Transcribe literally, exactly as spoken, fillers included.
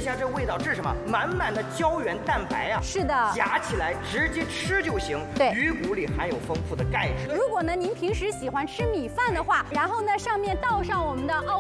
下这味道，这是什么？满满的胶原蛋白啊！ 是的， 夹起来直接吃就行。 对， 鱼骨里含有丰富的钙质。 如果呢您平时喜欢吃米饭的话，然后呢上面倒上我们的奥